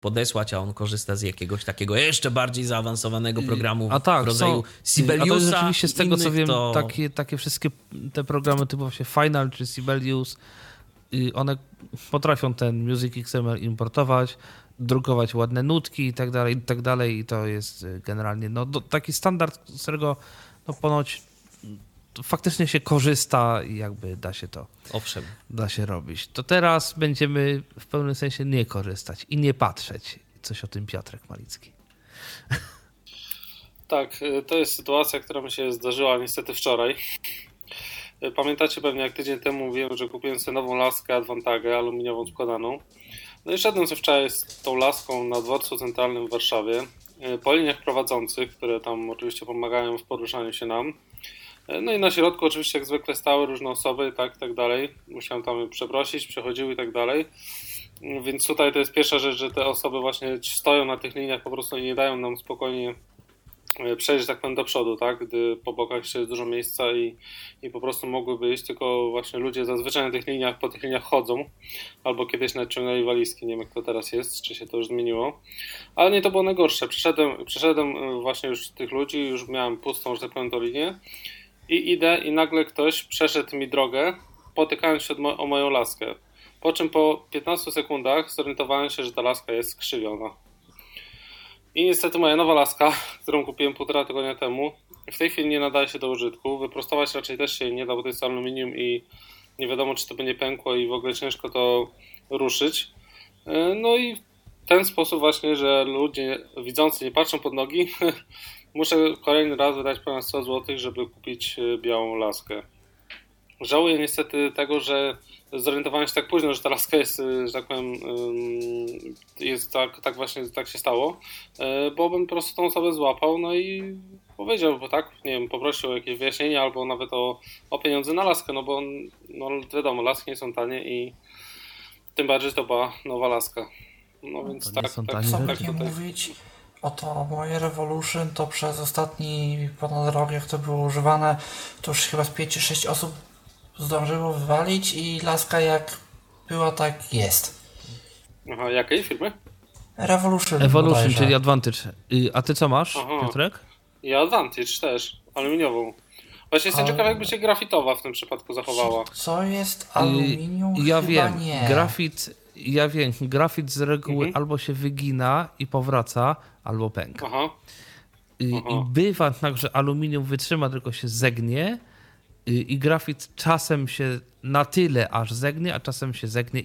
podesłać, a on korzysta z jakiegoś takiego jeszcze bardziej zaawansowanego programu w rodzaju Sibeliusa. A to jest rzeczywiście z tego, co wiem, to... takie wszystkie te programy typu właśnie Final czy Sibelius, one potrafią ten Music XML importować, drukować ładne nutki i tak dalej. I to jest generalnie taki standard, z którego ponoć faktycznie się korzysta i jakby da się to da się robić. To teraz będziemy w pewnym sensie nie korzystać i nie patrzeć. Coś o tym Piotrek Malicki. Tak, to jest sytuacja, która mi się zdarzyła niestety wczoraj. Pamiętacie pewnie, jak tydzień temu mówiłem, że kupiłem sobie nową laskę Advantagę aluminiową składaną. No i szedłem sobie wczoraj z tą laską na dworcu centralnym w Warszawie, po liniach prowadzących, które tam oczywiście pomagają w poruszaniu się nam. No i na środku oczywiście jak zwykle stały różne osoby i tak dalej. Musiałem tam przeprosić, przechodziły i tak dalej. Więc tutaj to jest pierwsza rzecz, że te osoby właśnie stoją na tych liniach po prostu i nie dają nam spokojnie przejść, tak powiem, do przodu, tak? Gdy po bokach jeszcze jest dużo miejsca i po prostu mogłyby iść, tylko właśnie ludzie zazwyczaj na tych liniach, po tych liniach chodzą, albo kiedyś nawet ciągnęli walizki, nie wiem jak to teraz jest, czy się to już zmieniło, ale nie to było najgorsze. Przeszedłem właśnie już tych ludzi, już miałem pustą, że tak powiem, tą linię i idę i nagle ktoś przeszedł mi drogę, potykając się o moją laskę, po czym po 15 sekundach zorientowałem się, że ta laska jest skrzywiona. I niestety moja nowa laska, którą kupiłem 1,5 tygodnia temu, w tej chwili nie nadaje się do użytku. Wyprostować raczej też się nie da, bo to jest aluminium i nie wiadomo, czy to będzie pękło i w ogóle ciężko to ruszyć. No i w ten sposób właśnie, że ludzie widzący nie patrzą pod nogi, muszę kolejny raz wydać ponad 100 zł, żeby kupić białą laskę. Żałuję niestety tego, że zorientowałem się tak późno, że ta laska jest, że tak powiem, jest tak właśnie, tak się stało, bo bym po prostu tą osobę złapał, no i powiedział, bo tak, nie wiem, poprosił o jakieś wyjaśnienie albo nawet o pieniądze na laskę, no bo no wiadomo, laski nie są tanie i tym bardziej, że to była nowa laska. No więc tak, co by nie mówić, oto moje Revolution to przez ostatni ponad rok, jak to było używane, to już chyba z 5 czy 6 osób zdążyło wywalić i laska jak była, tak jest. Aha, jakiej firmy? Revolution, czyli Advantage. A ty co masz, Piotrek? Ja Advantage też, aluminiową. Właśnie jestem ciekaw, jakby się grafitowa w tym przypadku zachowała. Co jest aluminium? Ja Chyba wiem, nie. grafit z reguły albo się wygina i powraca, albo pęka. I bywa tak, że aluminium wytrzyma, tylko się zegnie i grafit czasem się na tyle aż zegnie, a czasem się zegnie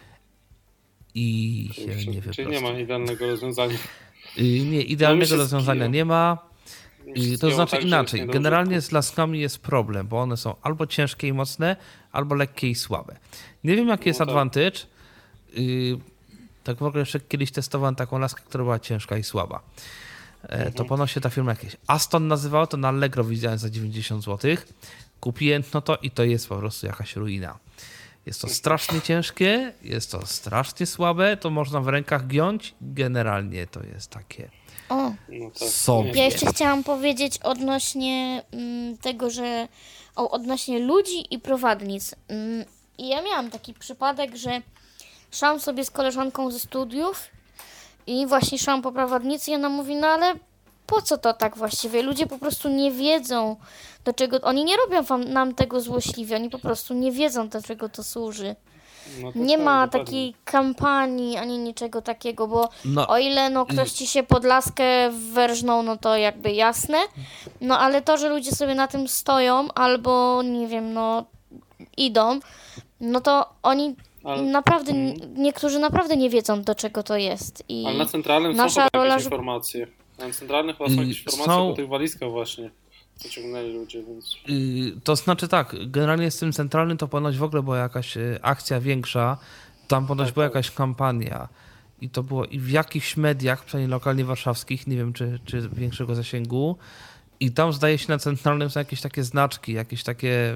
i się nie wyprosta. Czyli nie ma idealnego rozwiązania. Nie, idealnego rozwiązania nie ma. To znaczy inaczej. Generalnie z laskami jest problem, bo one są albo ciężkie i mocne, albo lekkie i słabe. Nie wiem, jaki jest Advantage. Tak w ogóle jeszcze kiedyś testowałem taką laskę, która była ciężka i słaba. To ponoć się ta firma jakieś Aston nazywała, to na Allegro widziałem za 90 zł. Kupiłem to i to jest po prostu jakaś ruina. Jest to strasznie ciężkie, jest to strasznie słabe, to można w rękach giąć. Generalnie to jest takie sobie. Ja jeszcze chciałam powiedzieć odnośnie tego, że odnośnie ludzi i prowadnic. I ja miałam taki przypadek, że szłam sobie z koleżanką ze studiów i właśnie szłam po prowadnicy i ona mówi, no ale po co to tak właściwie? Ludzie po prostu nie wiedzą, do czego... Oni nie robią nam tego złośliwie, oni po prostu nie wiedzą, do czego to służy. No to nie ma takiej kampanii, ani niczego takiego, bo o ile ktoś ci się pod laskę werżnął, no to jakby jasne, no ale to, że ludzie sobie na tym stoją albo, nie wiem, idą, no to oni naprawdę, niektórzy naprawdę nie wiedzą, do czego to jest. I ale na centralnym są jakieś informacje. Na centralnych chyba są jakieś informacje po tych walizkach właśnie. Pociągnęli ludzie, więc... To znaczy tak, generalnie z tym centralnym to ponoć w ogóle była jakaś akcja większa, tam ponoć była jakaś kampania i to było i w jakichś mediach, przynajmniej lokalnie warszawskich, nie wiem czy większego zasięgu, i tam zdaje się na centralnym są jakieś takie znaczki, jakieś takie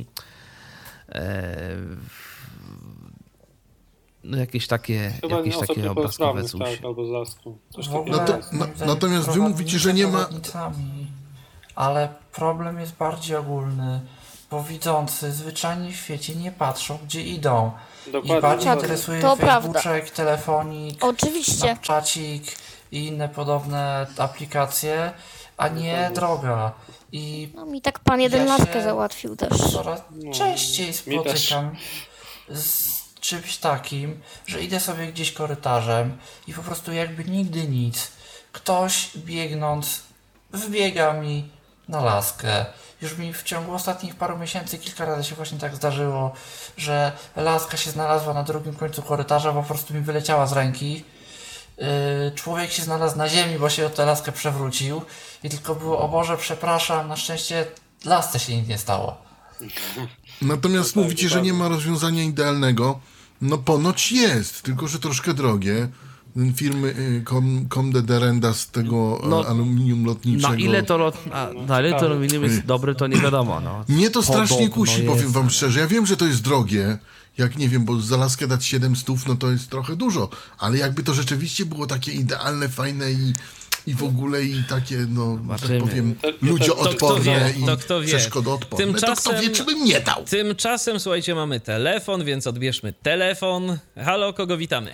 jakieś takie obrazkowe coś. Tak, albo z laską. Natomiast wy mówicie, że nie ma... Ale problem jest bardziej ogólny. bo widzący zwyczajnie w świecie nie patrzą, gdzie idą. Dokładnie. Ich bardziej Tak, interesuje to Facebooczek, telefonik, Oczywiście. Snapchatik i inne podobne aplikacje, a nie droga. I No mi tak pan jeden Ja laskę się- załatwił też. coraz częściej mi też. spotykam z czymś takim, że idę sobie gdzieś korytarzem i po prostu jakby nigdy nic. Ktoś biegnąc wbiega mi na laskę. Już mi w ciągu ostatnich paru miesięcy kilka razy się właśnie tak zdarzyło, że laska się znalazła na drugim końcu korytarza, po prostu mi wyleciała z ręki. Człowiek się znalazł na ziemi, bo się o tę laskę przewrócił i tylko było, o Boże, przepraszam, na szczęście lasce się nic nie stało. Natomiast mówicie, że nie ma rozwiązania idealnego. No ponoć jest, tylko że troszkę drogie. Ten firmy Comte de Renda z tego No, aluminium lotniczego. Na ile to aluminium jest dobre, to nie wiadomo. No. Mnie to strasznie Podobno kusi, powiem jest. wam szczerze. Ja wiem, że to jest drogie. Jak nie wiem, bo za laskę dać 700, no to jest trochę dużo. Ale jakby to rzeczywiście było takie idealne, fajne i w ogóle i takie, no, tak Zobaczymy. powiem, To kto ludzioodporne wie, i to kto wie. przeszkodoodporne. To kto Tymczasem- wie, czy bym nie dał. Tymczasem, słuchajcie, mamy telefon, więc odbierzmy telefon. Halo, kogo witamy?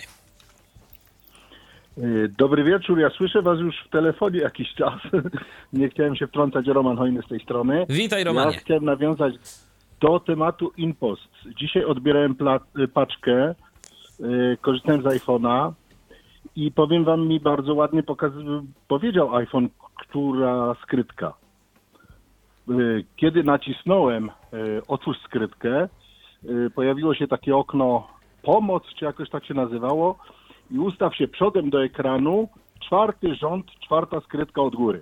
Dobry wieczór, ja słyszę was już w telefonie jakiś czas. Nie chciałem się wtrącać, Roman Hojny z tej strony. Witaj, Romanie. Ja chciałem nawiązać do tematu InPost. Dzisiaj odbierałem paczkę, korzystałem z iPhone'a i powiem wam, mi bardzo ładnie powiedział iPhone, która skrytka. Kiedy nacisnąłem otwórz skrytkę, pojawiło się takie okno pomoc, czy jakoś tak się nazywało, i ustaw się przodem do ekranu, 4. rząd, 4. skrytka od góry.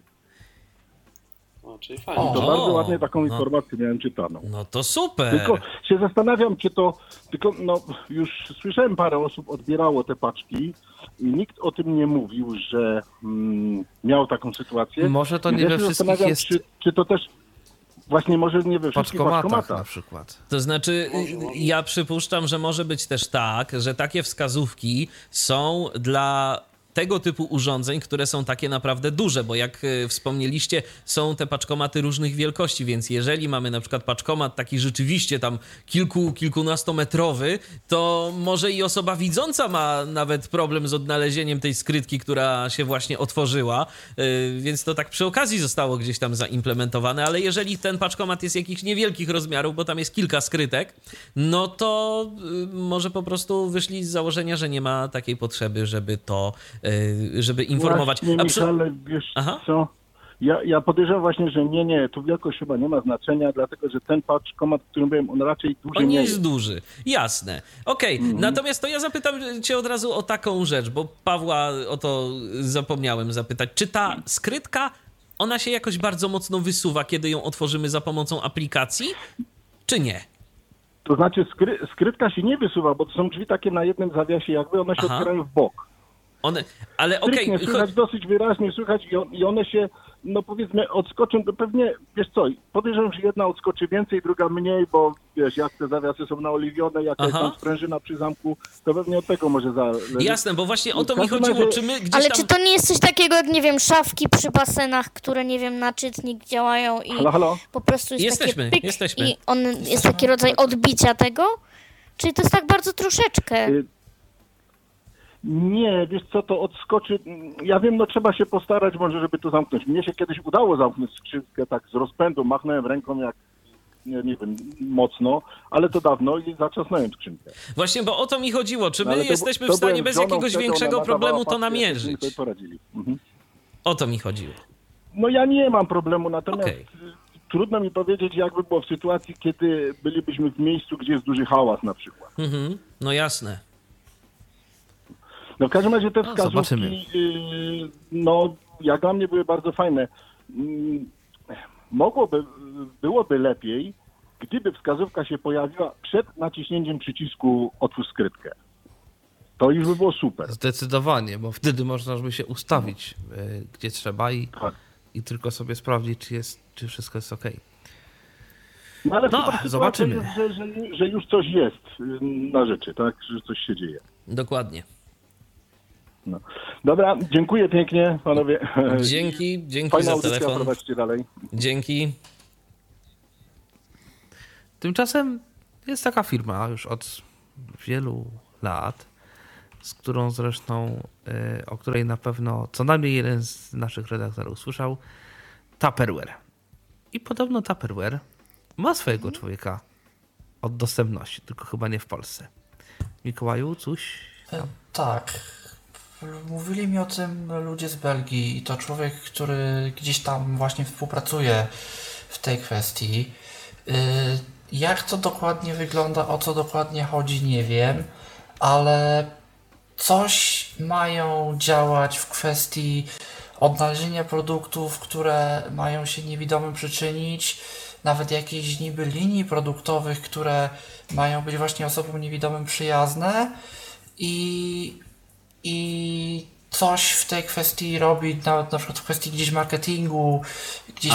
O, czyli fajnie. To O, bardzo ładnie taką no. informację miałem czytaną. No to super. Tylko się zastanawiam, czy to, no już słyszałem, parę osób odbierało te paczki i nikt o tym nie mówił, że miał taką sytuację. Może to I nie ja we się wszystkich zastanawiam, jest czy to też właśnie może nie we wszystkich paczkomatach na paczkomatach. przykład. To znaczy, ja przypuszczam, że może być też tak, że takie wskazówki są dla tego typu urządzeń, które są takie naprawdę duże, bo jak wspomnieliście, są te paczkomaty różnych wielkości, więc jeżeli mamy na przykład paczkomat taki rzeczywiście tam kilkunastometrowy, to może i osoba widząca ma nawet problem z odnalezieniem tej skrytki, która się właśnie otworzyła, więc to tak przy okazji zostało gdzieś tam zaimplementowane, ale jeżeli ten paczkomat jest jakichś niewielkich rozmiarów, bo tam jest kilka skrytek, no to może po prostu wyszli z założenia, że nie ma takiej potrzeby, żeby informować. Właśnie, Michale, wiesz Aha. co? Ja podejrzewam właśnie, że nie, tu wielkość chyba nie ma znaczenia, dlatego że ten paczkomat, w którym byłem, on raczej duży On nie nie jest. jest duży. Jasne. Okej, natomiast to ja zapytam cię od razu o taką rzecz, bo Pawła o to zapomniałem zapytać. Czy ta skrytka, ona się jakoś bardzo mocno wysuwa, kiedy ją otworzymy za pomocą aplikacji, czy nie? To znaczy skrytka się nie wysuwa, bo to są drzwi takie na jednym zawiasie, jakby one się Aha. otwierają w bok. Ale okej, Stricte słychać, dosyć wyraźnie słychać i one się, no powiedzmy, odskoczą, to pewnie, wiesz co, podejrzewam, że jedna odskoczy więcej, druga mniej, bo wiesz, jak te zawiasy są naoliwione, jak jest Aha. tam sprężyna przy zamku, to pewnie od tego może zależeć. Jasne, bo właśnie o to W mi każdym chodziło, razie- czy my gdzieś Ale tam... czy to nie jest coś takiego jak, nie wiem, szafki przy basenach, które, nie wiem, na czytnik działają i Halo? po prostu jest Jesteśmy, takie pyk jesteśmy. i on jest taki rodzaj odbicia tego? Czy to jest tak bardzo troszeczkę? Nie, wiesz co, to odskoczy, ja wiem, no trzeba się postarać może, żeby to zamknąć. Mnie się kiedyś udało zamknąć skrzynkę tak z rozpędu, machnąłem ręką jak, nie wiem, mocno, ale to dawno i zatrzasnąłem skrzynkę. Właśnie, bo o to mi chodziło. Czy No, my ale jesteśmy to w stanie byłem bez z żoną, jakiegoś wtedy ona większego nadawała problemu to paczkę, namierzyć? jak sobie poradzili. Mhm. O to mi chodziło. No ja nie mam problemu, natomiast Okej. trudno mi powiedzieć, jakby było w sytuacji, kiedy bylibyśmy w miejscu, gdzie jest duży hałas na przykład. Mhm. No jasne. No w każdym razie te No, wskazówki, zobaczymy. no jak dla mnie były bardzo fajne. Byłoby lepiej, gdyby wskazówka się pojawiła przed naciśnięciem przycisku otwórz skrytkę. To już by było super. Zdecydowanie, bo wtedy można by się ustawić, gdzie trzeba Tak. i tylko sobie sprawdzić, czy wszystko jest ok. No ale No, super sytuacja zobaczymy. jest, że już coś jest na rzeczy, tak? Że coś się dzieje. Dokładnie. No. Dobra, dziękuję pięknie, panowie. Dzięki Fajna za audycja, telefon. prowadźcie dalej. Dzięki. Tymczasem jest taka firma już od wielu lat, z którą zresztą, o której na pewno co najmniej jeden z naszych redaktorów słyszał, Tupperware. I podobno Tupperware ma swojego człowieka od dostępności, tylko chyba nie w Polsce. Mikołaju, coś? Tak. Mówili mi o tym ludzie z Belgii i to człowiek, który gdzieś tam właśnie współpracuje w tej kwestii. Jak to dokładnie wygląda, o co dokładnie chodzi, nie wiem, ale coś mają działać w kwestii odnalezienia produktów, które mają się niewidomym przyczynić, nawet jakiejś niby linii produktowych, które mają być właśnie osobom niewidomym przyjazne i coś w tej kwestii robić, nawet na przykład w kwestii gdzieś marketingu, gdzieś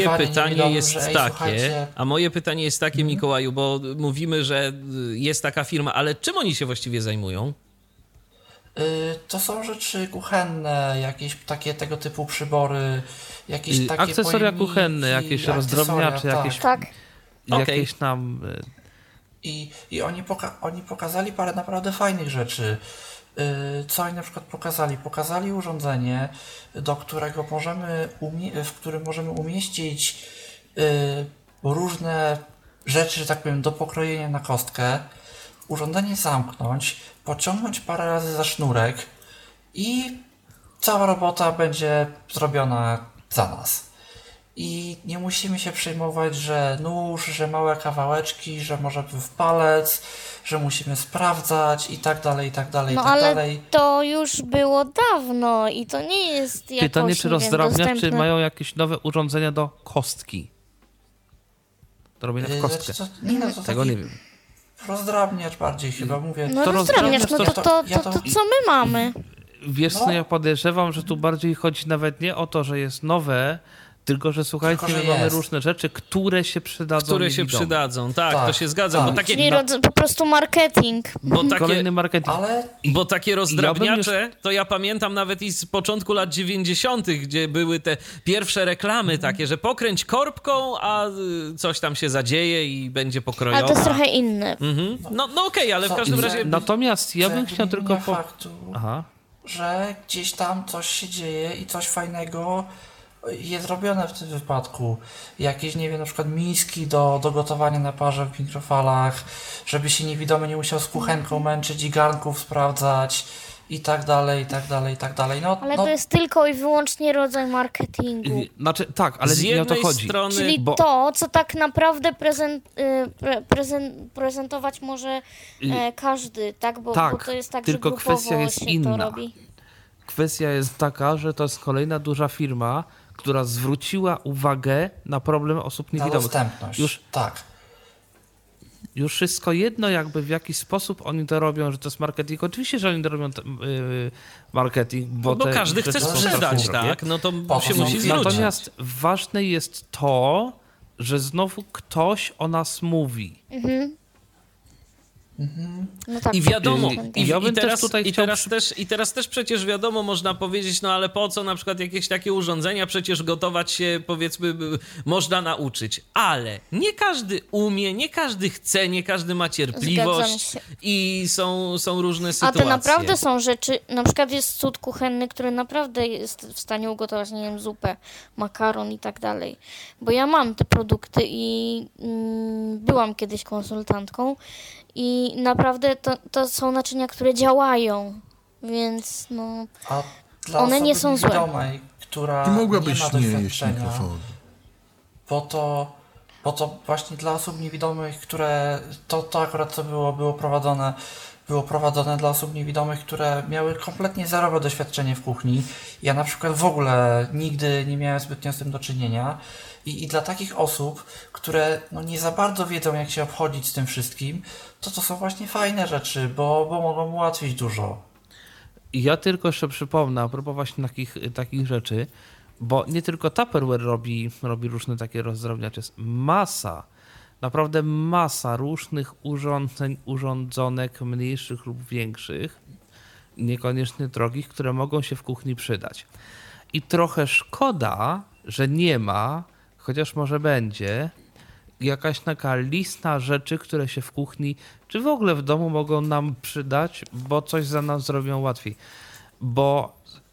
moje pytanie jest takie, Mikołaju, bo mówimy, że jest taka firma, ale czym oni się właściwie zajmują? To są rzeczy kuchenne, jakieś takie tego typu przybory, jakieś takie akcesoria kuchenne, jakieś rozdrobniacze, jakieś tam... I oni pokazali parę naprawdę fajnych rzeczy. Co oni na przykład pokazali? Pokazali urządzenie, do którego w którym możemy umieścić różne rzeczy, że tak powiem, do pokrojenia na kostkę, urządzenie zamknąć, pociągnąć parę razy za sznurek i cała robota będzie zrobiona za nas. I nie musimy się przejmować, że nóż, że małe kawałeczki, że może w palec, że musimy sprawdzać i tak dalej, i tak dalej, i tak dalej. Ale to już było dawno i to nie jest jakoś, pytanie, czy rozdrabnia, czy mają jakieś nowe urządzenia do kostki? Do robienia w kostkę. Tego nie wiem. Rozdrabniacz bardziej chyba, mówię. No rozdrabniacz, to co my mamy? Wiesz co, ja podejrzewam, że tu bardziej chodzi nawet nie o to, że jest nowe, tylko że słuchajcie, my mamy różne rzeczy, które się przydadzą. Tak, to się zgadza. Tak. Bo takie, Czyli po prostu marketing. Kolejny marketing. Bo takie rozdrabniacze, to ja pamiętam nawet i z początku lat 90., gdzie były te pierwsze reklamy takie, że pokręć korbką, a coś tam się zadzieje i będzie pokrojone. Ale to jest trochę inne. No okej, ale w każdym razie... Natomiast ja bym chciał tylko... faktu, że gdzieś tam coś się dzieje i coś fajnego jest robione w tym wypadku. Jakieś, nie wiem, na przykład miski do gotowania na parze w mikrofalach, żeby się niewidomy nie musiał z kuchenką męczyć i garnków sprawdzać i tak dalej, i tak dalej, i tak dalej. Ale to jest tylko i wyłącznie rodzaj marketingu. Znaczy, tak, ale nie o to chodzi. Czyli to, co tak naprawdę prezentować może każdy, tak? Bo to jest tak, tylko że grupowo kwestia jest się inna. to robi. Kwestia jest taka, że to jest kolejna duża firma, która zwróciła uwagę na problem osób niewidomych. Na dostępność, tak. Już wszystko jedno, jakby w jaki sposób oni to robią, że to jest marketing. Oczywiście, że oni to robią marketing, bo każdy chce sprzedać, tak? No to się musi zwrócić. Natomiast ważne jest to, że znowu ktoś o nas mówi. No tak, I wiadomo, i teraz też przecież wiadomo, można powiedzieć, no ale po co na przykład jakieś takie urządzenia, przecież gotować się, powiedzmy, można nauczyć, ale nie każdy umie, nie każdy chce, nie każdy ma cierpliwość i są różne sytuacje. A to naprawdę są rzeczy, na przykład jest cud kuchenny, który naprawdę jest w stanie ugotować, nie wiem, zupę, makaron i tak dalej, bo ja mam te produkty i byłam kiedyś konsultantką. I naprawdę to są naczynia, które działają, więc no, one nie są złe. Która nie mogłabyś nie jeść mikrofonu. Bo to właśnie dla osób niewidomych, które to akurat co było prowadzone dla osób niewidomych, które miały kompletnie zerowe doświadczenie w kuchni. Ja na przykład w ogóle nigdy nie miałem zbytnio z tym do czynienia. I dla takich osób, które nie za bardzo wiedzą, jak się obchodzić z tym wszystkim, to są właśnie fajne rzeczy, bo mogą ułatwić dużo. Ja tylko jeszcze przypomnę, a propos właśnie takich rzeczy, bo nie tylko Tupperware robi różne takie rozdrabniacze, jest naprawdę masa różnych urządzeń, urządzonek mniejszych lub większych, niekoniecznie drogich, które mogą się w kuchni przydać. I trochę szkoda, że nie ma, chociaż może będzie, jakaś taka lista rzeczy, które się w kuchni, czy w ogóle w domu mogą nam przydać, bo coś za nas zrobią łatwiej. Bo